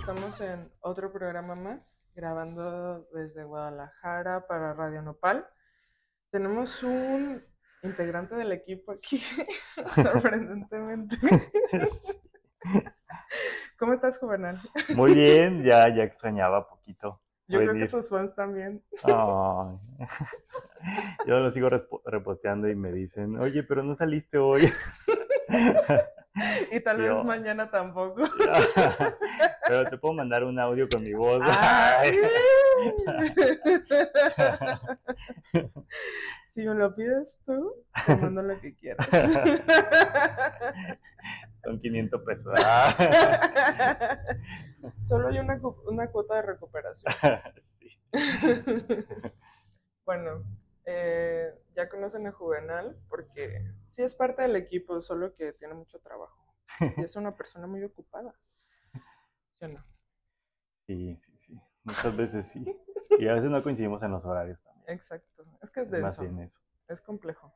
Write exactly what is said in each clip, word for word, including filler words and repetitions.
estamos en otro programa más, grabando desde Guadalajara para Radio Nopal. Tenemos un integrante del equipo aquí, sorprendentemente. ¿Cómo estás, Juvenal? Muy bien, ya, ya extrañaba poquito Yo creo que venir. tus fans también. Ay. Yo lo sigo respo- reposteando y me dicen, oye, pero no saliste hoy. Y tal Y vez yo, mañana tampoco. "Ya". Pero te puedo mandar un audio con mi voz. ¡Ay! Ay. Si me lo pides tú, te mando lo que quieras. Son quinientos pesos. Ah. Solo hay una, cu- una cuota de recuperación. Sí. Bueno, eh, ya conocen a Juvenal porque sí es parte del equipo, solo que tiene mucho trabajo. Y es una persona muy ocupada. ¿Sí o no? Sí, sí, sí. Muchas veces sí. Y a veces no coincidimos en los horarios también. Exacto. Es que es Es más denso, bien eso. es complejo.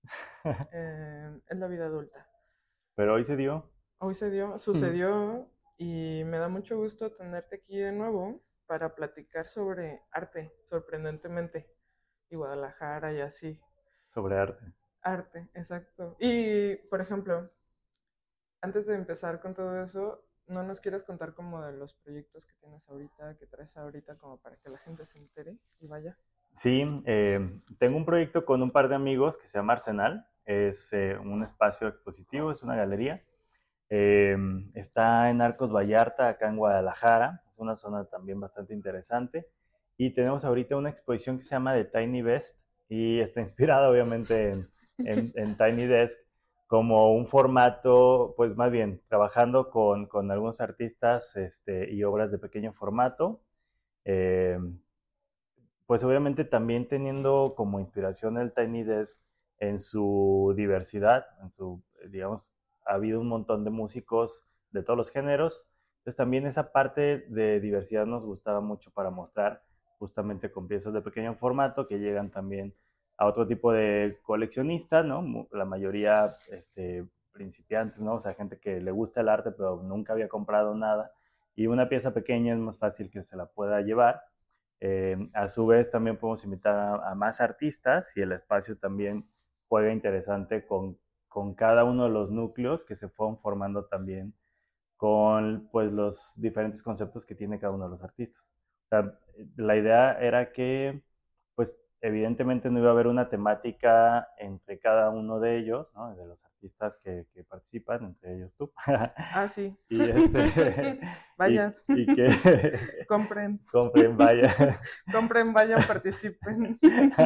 Eh, es la vida adulta. Pero hoy se dio. Hoy se dio, sucedió y me da mucho gusto tenerte aquí de nuevo para platicar sobre arte, sorprendentemente, y Guadalajara y así. Sobre arte. Arte, exacto. Y, por ejemplo, antes de empezar con todo eso, ¿no nos quieres contar como de los proyectos que tienes ahorita, que traes ahorita, como para que la gente se entere y vaya? Sí, eh, tengo un proyecto con un par de amigos que se llama Arsenal. Es eh, un espacio expositivo, es una galería. Eh, Está en Arcos Vallarta, acá en Guadalajara. Es una zona también bastante interesante. Y tenemos ahorita una exposición que se llama The Tiny Desk y está inspirada obviamente en, en, en Tiny Desk como un formato, pues más bien, trabajando con, con algunos artistas este, y obras de pequeño formato. Eh, pues obviamente también teniendo como inspiración el Tiny Desk en su diversidad, en su, digamos, ha habido un montón de músicos de todos los géneros, entonces también esa parte de diversidad nos gustaba mucho para mostrar justamente con piezas de pequeño formato que llegan también a otro tipo de coleccionista, ¿no? La mayoría este, principiantes, ¿no? O sea, gente que le gusta el arte pero nunca había comprado nada y una pieza pequeña es más fácil que se la pueda llevar. Eh, a su vez, también podemos invitar a, a, más artistas y el espacio también juega interesante con, con cada uno de los núcleos que se fueron formando también con pues, los diferentes conceptos que tiene cada uno de los artistas. O sea, la idea era que, pues, evidentemente no iba a haber una temática entre cada uno de ellos, ¿no? De los artistas que, que participan, entre ellos tú. Ah, sí. y este y, Vayan, y que compren, compren, vaya. compren, vayan, participen.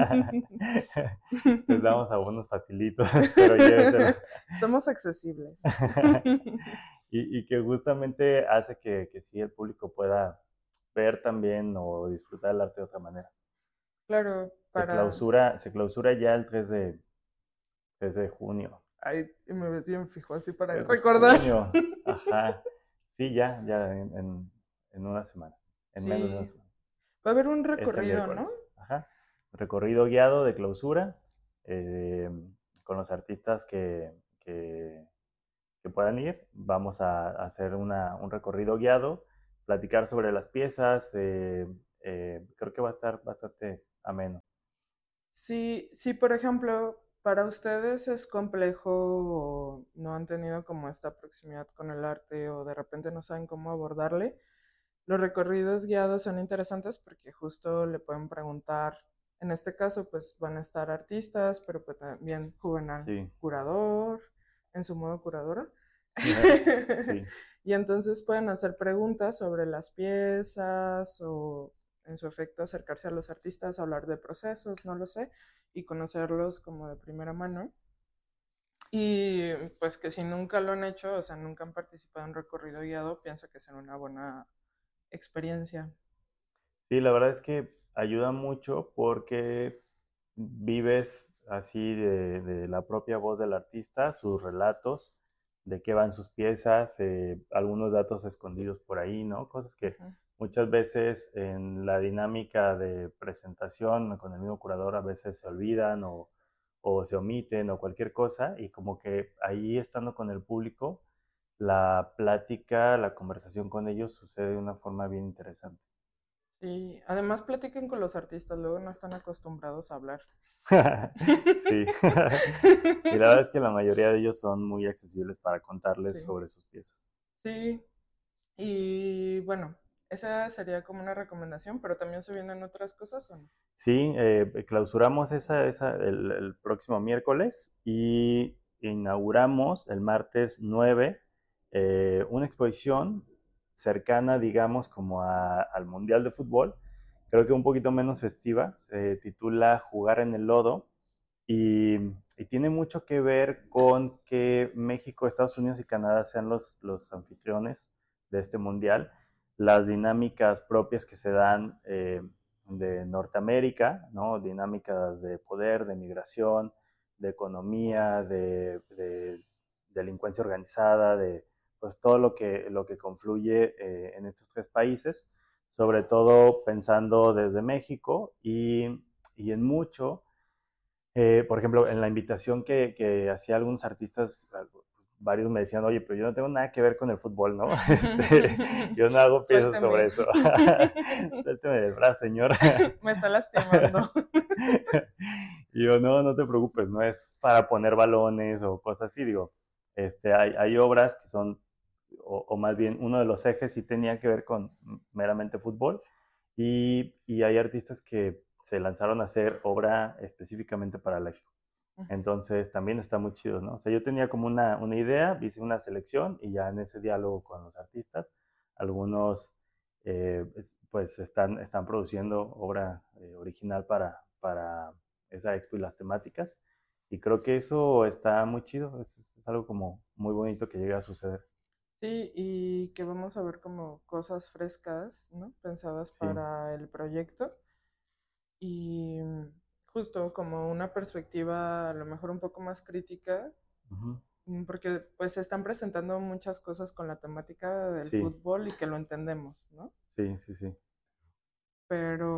Les damos abonos facilitos, pero lléveselo. Somos accesibles. y, y que justamente hace que, que sí el público pueda ver también o disfrutar del arte de otra manera. Claro, Se para... clausura, se clausura ya el tres de, tres de junio. Ay, y me ves bien fijo, así para tres de recordar. junio, ajá. Sí, ya, ya en, en, en una semana, en menos de una Sí, semana. va a haber un Este recorrido, ¿no? miércoles. Ajá. Recorrido guiado de clausura eh, con los artistas que, que, que, puedan ir. Vamos a hacer una, un recorrido guiado, platicar sobre las piezas. Eh, eh, creo que va a estar bastante ameno. Sí, sí, por ejemplo, para ustedes es complejo o no han tenido como esta proximidad con el arte o de repente no saben cómo abordarle. Los recorridos guiados son interesantes porque justo le pueden preguntar, en este caso pues van a estar artistas, pero pues también Juvenal Sí. curador, en su modo curadora. Sí. Y entonces pueden hacer preguntas sobre las piezas o en su efecto acercarse a los artistas, hablar de procesos, no lo sé, y conocerlos como de primera mano. Y pues que si nunca lo han hecho, o sea, nunca han participado en recorrido guiado, pienso que será una buena experiencia. Sí, la verdad es que ayuda mucho porque vives así de, de la propia voz del artista, sus relatos, de qué van sus piezas, eh, algunos datos escondidos por ahí, ¿no? Cosas que Ujú. muchas veces en la dinámica de presentación con el mismo curador a veces se olvidan o, o se omiten o cualquier cosa y como que ahí estando con el público la plática, la conversación con ellos sucede de una forma bien interesante. Sí, además platiquen con los artistas, luego no están acostumbrados a hablar. Sí. Y la verdad es que la mayoría de ellos son muy accesibles para contarles Sí, sobre sus piezas. sí, y bueno, esa sería como una recomendación, pero también se vienen otras cosas o no. Sí, eh, clausuramos esa, esa el, el próximo miércoles y inauguramos el martes nueve eh, una exposición cercana, digamos, como a- al Mundial de Fútbol, creo que un poquito menos festiva, se titula Jugar en el Lodo y, y tiene mucho que ver con que México, Estados Unidos y Canadá sean los, los anfitriones de este Mundial, las dinámicas propias que se dan eh, de Norteamérica, ¿no? Dinámicas de poder, de migración, de economía, de, de delincuencia organizada, de pues todo lo que, lo que confluye eh, en estos tres países, sobre todo pensando desde México y, y en mucho, eh, por ejemplo, en la invitación que, que hacía algunos artistas, varios me decían, oye, pero yo no tengo nada que ver con el fútbol, ¿no? Este, yo no hago piezas sobre Suélteme. eso. Suélteme del brazo, señor. Me está lastimando. Y yo, no, no te preocupes, no es para poner balones o cosas así, digo, este, hay, hay obras que son, o, o, más bien uno de los ejes sí tenía que ver con meramente fútbol, y, y hay artistas que se lanzaron a hacer obra específicamente para la expo. Entonces también está muy chido, ¿no? O sea, yo tenía como una, una idea, hice una selección y ya en ese diálogo con los artistas, algunos eh, pues están, están produciendo obra eh, original para, para esa expo y las temáticas. Y creo que eso está muy chido, es, es algo como muy bonito que llegue a suceder. Sí, y que vamos a ver como cosas frescas, ¿no? Pensadas Sí. para el proyecto. Y justo como una perspectiva a lo mejor un poco más crítica, Uh-huh. mm, porque pues se están presentando muchas cosas con la temática del Sí, fútbol y que lo entendemos, ¿no? sí, sí, sí. Pero,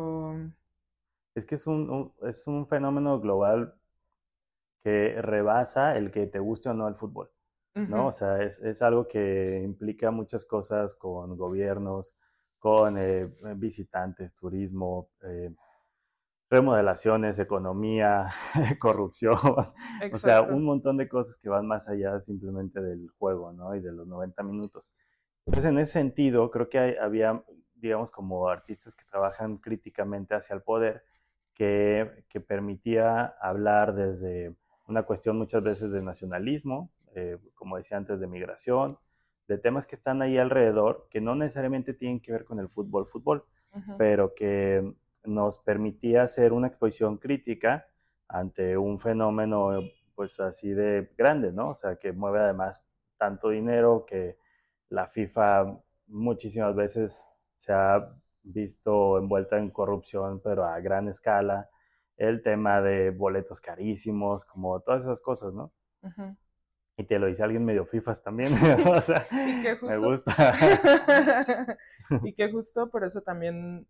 Es que es un, un, es un fenómeno global que rebasa el que te guste o no el fútbol, ¿no? ujú, O sea, es, es algo que implica muchas cosas con gobiernos, con eh, visitantes, turismo, eh, remodelaciones, economía, corrupción, o sea, exacto. un montón de cosas que van más allá simplemente del juego, ¿no? Y de los noventa minutos. Entonces, en ese sentido, creo que hay, había, digamos, como artistas que trabajan críticamente hacia el poder, que, que permitía hablar desde una cuestión muchas veces de nacionalismo, eh, como decía antes, de migración, de temas que están ahí alrededor, que no necesariamente tienen que ver con el fútbol, fútbol, Ujú, pero que nos permitía hacer una exposición crítica ante un fenómeno pues así de grande, ¿no? O sea, que mueve además tanto dinero, que la FIFA muchísimas veces se ha visto envuelta en corrupción, pero a gran escala. El tema de boletos carísimos, como todas esas cosas, ¿no? ujú. Y te lo dice alguien medio fifas también, o sea, Y que me justo, gusta. y que justo por eso también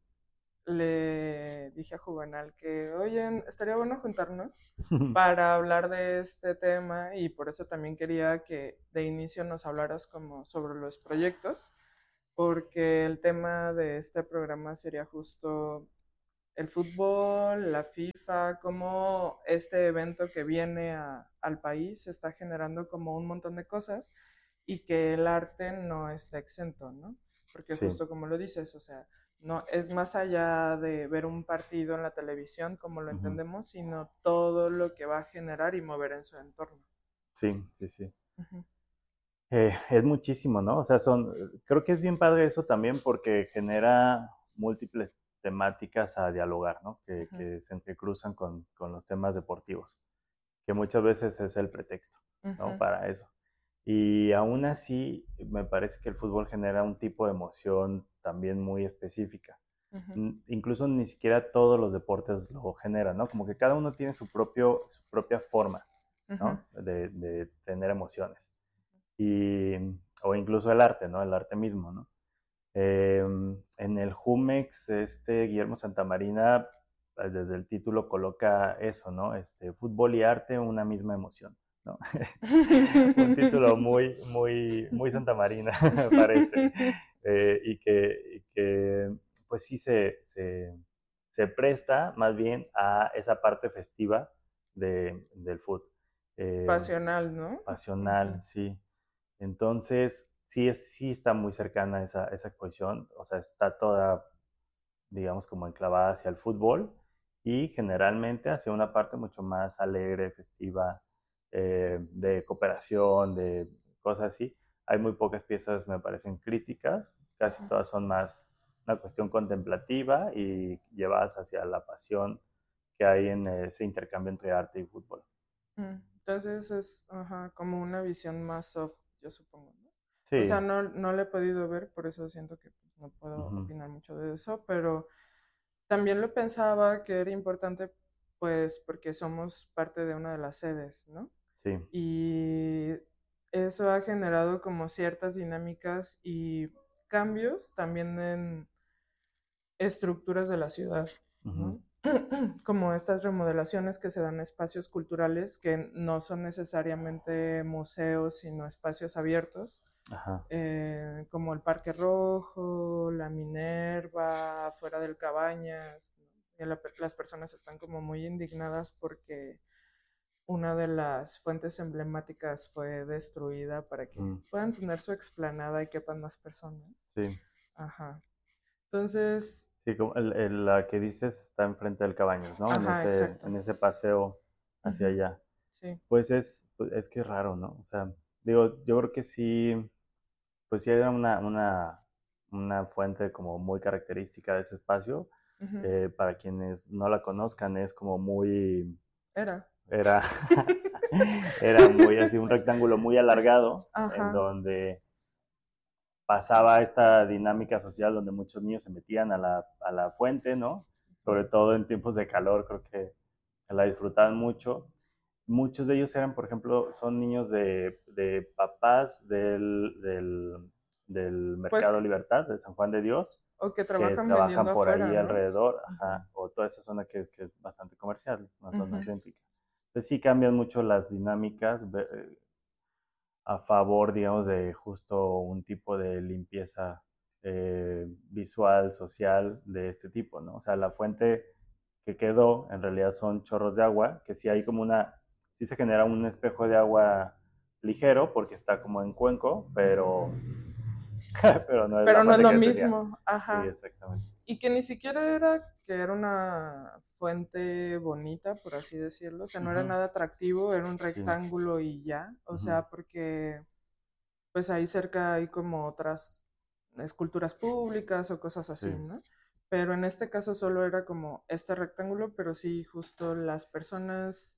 le dije a Juvenal que, oye, estaría bueno juntarnos para hablar de este tema y por eso también quería que de inicio nos hablaras como sobre los proyectos, porque el tema de este programa sería justo el fútbol, la FIFA, cómo este evento que viene a, al país está generando como un montón de cosas y que el arte no está exento, ¿no? Porque Sí, justo como lo dices, o sea, no es más allá de ver un partido en la televisión como lo uh-huh. entendemos, sino todo lo que va a generar y mover en su entorno. Sí, sí, sí. Ujú, Eh, es muchísimo, ¿no? O sea, son, creo que es bien padre eso también porque genera múltiples temáticas a dialogar, ¿no? Que, ujú, que se entrecruzan con, con los temas deportivos, que muchas veces es el pretexto, ¿no? ujú, Para eso. Y aún así, me parece que el fútbol genera un tipo de emoción también muy específica. ujú, N- Incluso ni siquiera todos los deportes lo generan, ¿no? Como que cada uno tiene su, propio, su propia forma, ujú, ¿no? De, de tener emociones y, o incluso el arte, ¿no? El arte mismo, ¿no? Eh, en el Jumex, este Guillermo Santamarina, desde el título coloca eso, ¿no? Este, fútbol y arte, una misma emoción, ¿no? Un título muy, muy, muy Santa Marina, parece. Eh, y, que, y que, pues sí se, se, se, presta más bien a esa parte festiva de, del fútbol. Eh, Pasional, ¿no? pasional, Uh-huh. sí. Entonces, sí, es, sí está muy cercana esa, esa exposición, o sea, está toda, digamos, como enclavada hacia el fútbol y generalmente hacia una parte mucho más alegre, festiva, eh, de cooperación, de cosas así. Hay muy pocas piezas, me parecen, críticas, casi todas son más una cuestión contemplativa y llevadas hacia la pasión que hay en ese intercambio entre arte y fútbol. Entonces es ajá, como una visión más soft, yo supongo, ¿no? O Sí. sea, no, no la he podido ver, por eso siento que pues, no puedo Uh-huh. opinar mucho de eso, pero también lo pensaba que era importante, pues, porque somos parte de una de las sedes, ¿no? Sí. Y eso ha generado como ciertas dinámicas y cambios también en estructuras de la ciudad, Uh-huh. ¿no? Como estas remodelaciones que se dan a espacios culturales que no son necesariamente museos, sino espacios abiertos, Ajá. eh, como el Parque Rojo, la Minerva, fuera del Cabañas. ¿No? La, las personas están como muy indignadas porque una de las fuentes emblemáticas fue destruida para que Uh-huh. puedan tener su explanada y quepan más personas. Sí. Ajá. Entonces, sí, como el, el, la que dices está enfrente del Cabañas, ¿no? En ajá, ese, exacto. en ese paseo hacia Uh-huh. allá. Sí. Pues es, pues es que es raro, ¿no? O sea, digo, yo creo que sí, pues sí era una, una, una fuente como muy característica de ese espacio. Uh-huh. Eh, para quienes no la conozcan, es como muy, Era. era, era muy así, un rectángulo muy alargado, en Ajá. donde pasaba esta dinámica social donde muchos niños se metían a la, a la fuente, ¿no? Sobre todo en tiempos de calor, creo que se la disfrutaban mucho. Muchos de ellos eran, por ejemplo, son niños de, de papás del, del, del Pues, Mercado Libertad, de San Juan de Dios, o que que trabajan trabajan vendiendo por afuera, ahí ¿no? alrededor, Uh-huh. ajá, o toda esa zona que, que es bastante comercial, una zona Uh-huh. céntrica. Entonces sí cambian mucho las dinámicas a favor, digamos, de justo un tipo de limpieza eh, visual, social de este tipo, ¿no? O sea, la fuente que quedó en realidad son chorros de agua, que sí hay como una, sí se genera un espejo de agua ligero porque está como en cuenco, pero, pero no es la Pero no es fuente lo que tenía. mismo, Sí, ajá. exactamente. Y que ni siquiera era que era una fuente bonita, por así decirlo. O sea, no era Uh-huh. nada atractivo, era un Sí. rectángulo y ya. O Uh-huh. sea, porque pues ahí cerca hay como otras esculturas públicas o cosas Sí. así, ¿no? Pero en este caso solo era como este rectángulo, pero sí, justo las personas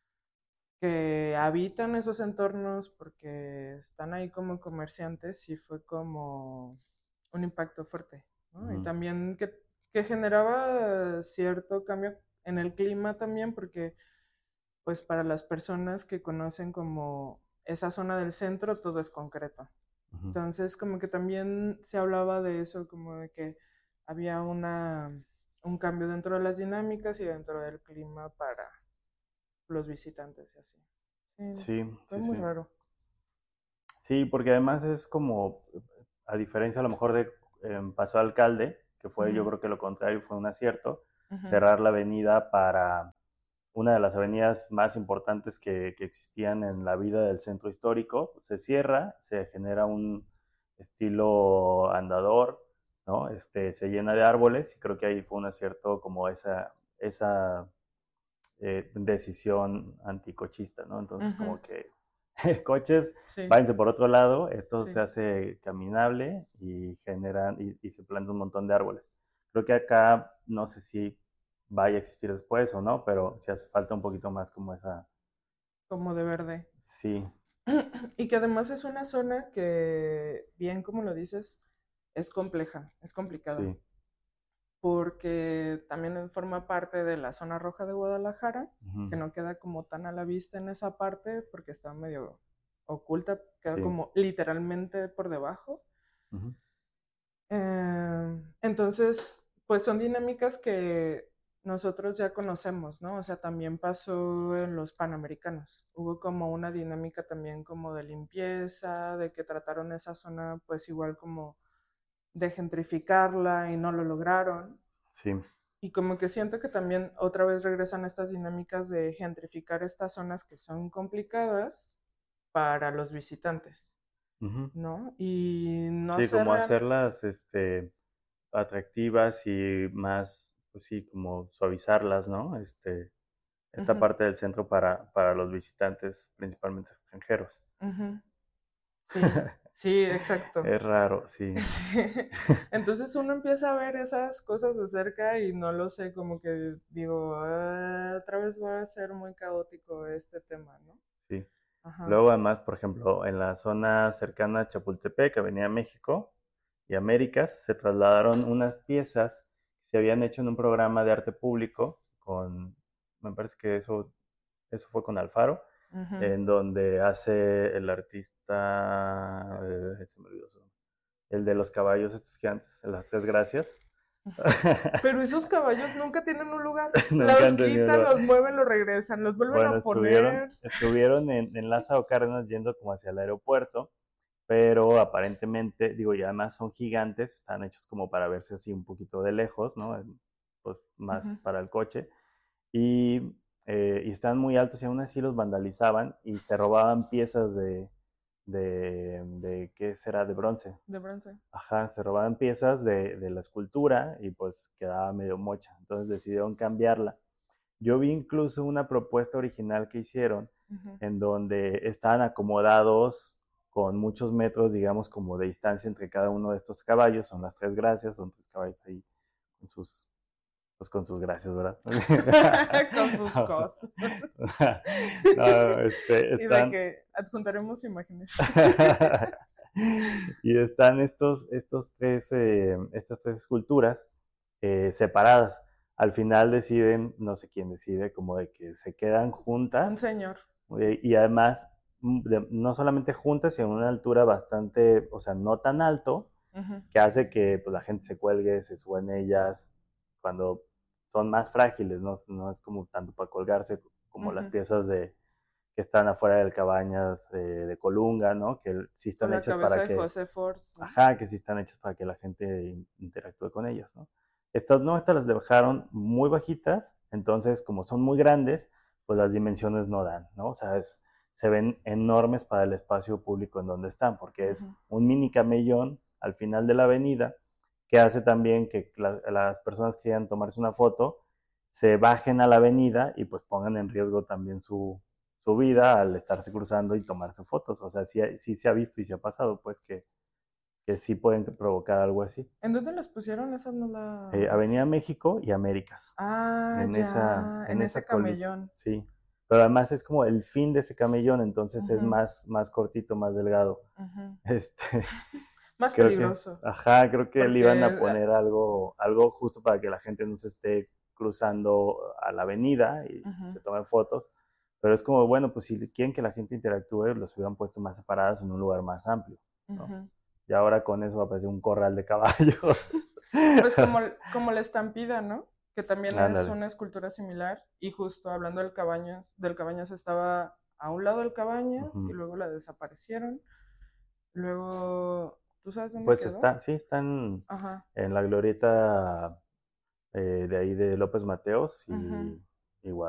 que habitan esos entornos porque están ahí como comerciantes y fue como un impacto fuerte, ¿no? Y Uh-huh. también que, que generaba cierto cambio en el clima también porque pues para las personas que conocen como esa zona del centro todo es concreto. Uh-huh. Entonces como que también se hablaba de eso, como de que había una, un cambio dentro de las dinámicas y dentro del clima para los visitantes y así. Sí, Sí, fue sí, muy sí. raro. Sí, porque además es como, a diferencia a lo mejor de eh, Paso Alcalde, que fue yo Ujú, creo que lo contrario, fue un acierto, ujú. cerrar la avenida para una de las avenidas más importantes que, que existían en la vida del centro histórico. Se cierra, se genera un estilo andador, ¿no? Este, se llena de árboles y creo que ahí fue un acierto como esa, esa eh, decisión anticochista, ¿no? Entonces Ujú, como que coches, sí, váyanse por otro lado, esto se sí. hace caminable y generan y, y se plantan un montón de árboles. Creo que acá no sé si vaya a existir después o no, pero sí hace falta un poquito más como esa, Como de verde. sí, Y que además es una zona que, bien como lo dices, es compleja, es complicada. sí, Porque también forma parte de la zona roja de Guadalajara, uh-huh, que no queda como tan a la vista en esa parte porque está medio oculta, queda sí, como literalmente por debajo. uh-huh, Eh, entonces, pues son dinámicas que nosotros ya conocemos, ¿no? O sea, también pasó en los Panamericanos. Hubo como una dinámica también como de limpieza, de que trataron esa zona pues igual como de gentrificarla y no lo lograron. Sí. Y como que siento que también otra vez regresan estas dinámicas de gentrificar estas zonas que son complicadas para los visitantes, Ujú. ¿no? Y no Sí, sé como real... hacerlas este, atractivas y más, pues sí, como suavizarlas, ¿no? Este, esta Ujú, parte del centro para, para los visitantes, principalmente extranjeros. ujú. Sí, sí, exacto. Es raro, sí. Sí. Entonces uno empieza a ver esas cosas de cerca y no lo sé, como que digo, "Ah, otra vez va a ser muy caótico este tema, ¿no?" Sí. Ajá. Luego, además, por ejemplo, en la zona cercana a Chapultepec, Avenida México y Américas, se trasladaron unas piezas que se habían hecho en un programa de arte público con, me parece que eso, eso fue con Alfaro, Ujú. en donde hace el artista, eh, se me olvidó su nombre, el de los caballos estos gigantes, las tres gracias. Pero esos caballos nunca tienen un lugar. Nunca Los han tenido quitan, lo- los mueven, los regresan, los vuelven Bueno, a estuvieron, poner. estuvieron en, en Lázaro Cárdenas yendo como hacia el aeropuerto, pero aparentemente, digo, y además son gigantes, están hechos como para verse así un poquito de lejos, ¿no? Pues más Ujú. para el coche. Y, eh, y están muy altos y aún así los vandalizaban y se robaban piezas de, de, de ¿qué será? De bronce. De bronce. Ajá, se robaban piezas de, de la escultura y pues quedaba medio mocha. Entonces decidieron cambiarla. Yo vi incluso una propuesta original que hicieron Ujú. en donde estaban acomodados con muchos metros, digamos, como de distancia entre cada uno de estos caballos. Son las tres gracias, son tres caballos ahí con sus, pues con sus gracias, ¿verdad? Con sus cosas. No, este, Y de están... que adjuntaremos imágenes. y están estos, estos tres, eh, estas tres esculturas eh, separadas. Al final deciden, no sé quién decide, como de que se quedan Un juntas señor. eh, y además mm, de- no solamente juntas, sino en una altura bastante, o sea, no tan alto, Ujú, que hace que pues, la gente se cuelgue, se suba en ellas, cuando son más frágiles, no, no es como tanto para colgarse como las ujú. piezas de, que están afuera del cabañas eh, de Colunga, ¿no? Que sí Con están la hechas cabeza para de que, José Force, ¿no? ajá, que sí están hechas para que la gente interactúe con ellas, ¿no? Estas no, estas las dejaron muy bajitas, entonces como son muy grandes, pues las dimensiones no dan, ¿no? O sea, es, se ven enormes para el espacio público en donde están, porque es Ujú. un mini camellón al final de la avenida que hace también que la, las personas que quieran tomarse una foto se bajen a la avenida y pues pongan en riesgo también su, su vida al estarse cruzando y tomarse fotos. O sea, sí, sí se ha visto y se ha pasado, pues que, que sí pueden provocar algo así. ¿En dónde las pusieron? Esas no Eh, Avenida las... México y Américas, Ah, en esa, ya, en en ese esa colita, camellón. sí. Pero además es como el fin de ese camellón, entonces es Ujú, más, más cortito, más delgado. ujú. Este, Más creo que, peligroso, ajá, creo que le porque iban a eh, poner algo, algo justo para que la gente no se esté cruzando a la avenida y ujú, se tomen fotos. Pero es como, bueno, pues si quieren que la gente interactúe, los hubieran puesto más separadas en un lugar más amplio, ¿no? ujú. Y ahora con eso va a parecer un corral de caballos. Pues como, como la estampida, ¿no? Que también es Ándale. una escultura similar. Y justo hablando del Cabañas, del Cabañas estaba a un lado del Cabañas y Ujú. luego la desaparecieron. Luego, ¿tú sabes dónde Pues quedó? está, sí, están Ajá. en la glorieta eh, de ahí de López Mateos y, Ujú.